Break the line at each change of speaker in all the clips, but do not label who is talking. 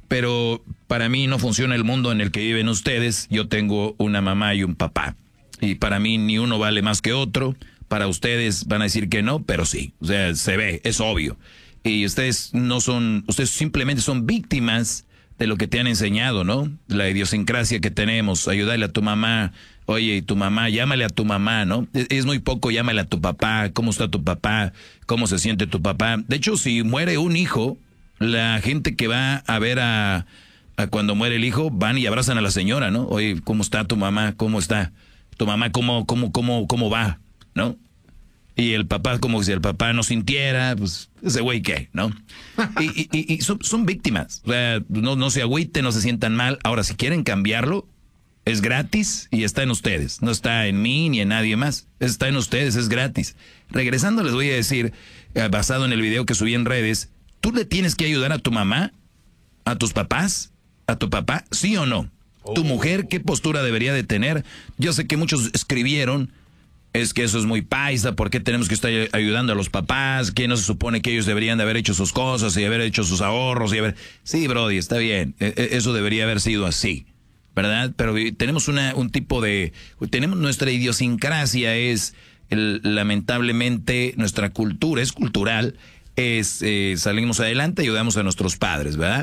Pero para mí no funciona el mundo en el que viven ustedes. Yo tengo una mamá y un papá. Y para mí ni uno vale más que otro. Para ustedes van a decir que no, pero sí. O sea, se ve, es obvio. Y ustedes ustedes simplemente son víctimas de lo que te han enseñado, ¿no? La idiosincrasia que tenemos, ayudarle a tu mamá. Oye, y tu mamá, llámale a tu mamá, ¿no? Es muy poco, llámale a tu papá. ¿Cómo está tu papá? ¿Cómo se siente tu papá? De hecho, si muere un hijo, la gente que va a ver a cuando muere el hijo, van y abrazan a la señora, ¿no? Oye, ¿cómo está tu mamá? ¿Cómo está? Tu mamá, ¿cómo va? ¿No? Y el papá, como si el papá no sintiera, pues, ese güey qué, ¿no? Y son víctimas. O sea, no se agüiten, no se sientan mal. Ahora, si quieren cambiarlo, es gratis y está en ustedes. No está en mí ni en nadie más. Está en ustedes, es gratis. Regresando, les voy a decir, basado en el video que subí en redes, ¿tú le tienes que ayudar a tu mamá? ¿A tus papás? ¿A tu papá? ¿Sí o no? ¿Tu mujer qué postura debería de tener? Yo sé que muchos escribieron, es que eso es muy paisa, ¿por qué tenemos que estar ayudando a los papás? ¿Qué no se supone que ellos deberían de haber hecho sus cosas y haber hecho sus ahorros? Sí, Brody, está bien, eso debería haber sido así, ¿verdad? Pero tenemos tenemos nuestra idiosincrasia, lamentablemente, nuestra cultura es cultural, salimos adelante, ayudamos a nuestros padres, ¿verdad?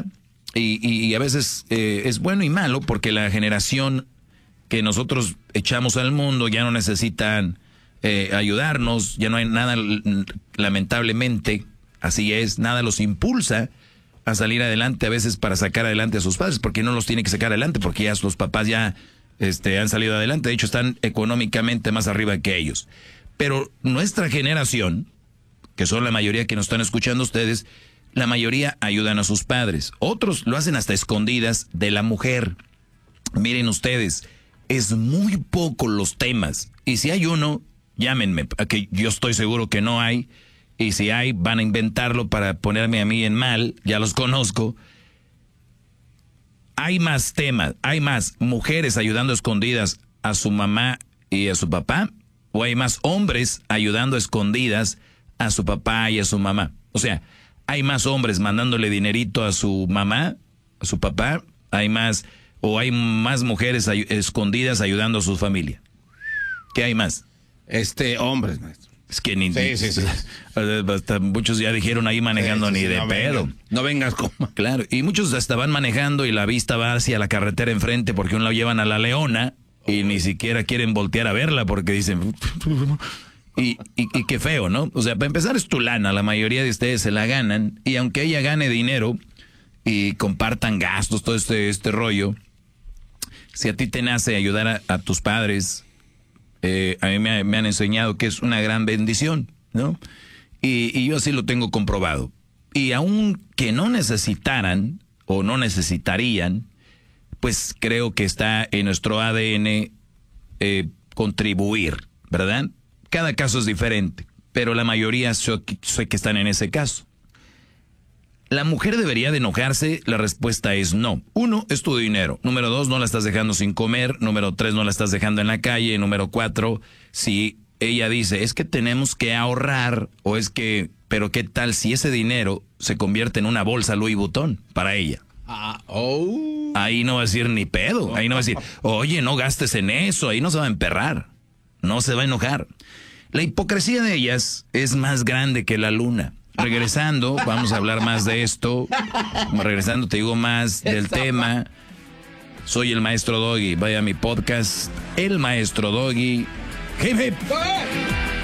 Y a veces es bueno y malo porque la generación que nosotros echamos al mundo ya no necesitan ayudarnos, ya no hay nada, lamentablemente, así es, nada los impulsa a salir adelante a veces para sacar adelante a sus padres, porque no los tiene que sacar adelante, porque ya los papás ya han salido adelante, de hecho están económicamente más arriba que ellos. Pero nuestra generación, que son la mayoría que nos están escuchando ustedes, la mayoría ayudan a sus padres. Otros lo hacen hasta escondidas de la mujer. Miren ustedes, es muy poco los temas. Y si hay uno, llámenme, que yo estoy seguro que no hay. Y si hay, van a inventarlo para ponerme a mí en mal. Ya los conozco. Hay más temas, hay más mujeres ayudando a escondidas a su mamá y a su papá. O hay más hombres ayudando a escondidas a su papá y a su mamá. O sea, hay más hombres mandándole dinerito a su mamá, a su papá, hay más mujeres escondidas ayudando a su familia. ¿Qué hay más?
Hombres, maestro.
Es que ni...
Sí.
Hasta muchos ya dijeron ahí manejando ni de pedo.
No vengas como...
Claro, y muchos hasta van manejando y la vista va hacia la carretera enfrente porque uno la llevan a la Leona y ni siquiera quieren voltear a verla porque dicen... Y qué feo, ¿no? O sea, para empezar es tu lana, la mayoría de ustedes se la ganan, y aunque ella gane dinero y compartan gastos, todo este rollo, si a ti te nace ayudar a tus padres, a mí me han enseñado que es una gran bendición, ¿no? Y yo así lo tengo comprobado. Y aunque no necesitaran o no necesitarían, pues creo que está en nuestro ADN contribuir, ¿verdad? Cada caso es diferente, pero la mayoría sé que están en ese caso. ¿La mujer debería de enojarse? La respuesta es no. 1, es tu dinero. Número 2, no la estás dejando sin comer. Número 3, no la estás dejando en la calle. Número 4, si ella dice, es que tenemos que ahorrar, pero ¿qué tal si ese dinero se convierte en una bolsa Louis Vuitton para ella? Ahí no va a decir ni pedo. Ahí no va a decir, oye, no gastes en eso. Ahí no se va a emperrar. No se va a enojar. La hipocresía de ellas es más grande que la luna. Regresando, vamos a hablar más de esto. Regresando, te digo más del tema. Soy el Maestro Doggy. Vaya a mi podcast, El Maestro Doggy. Hip, hip.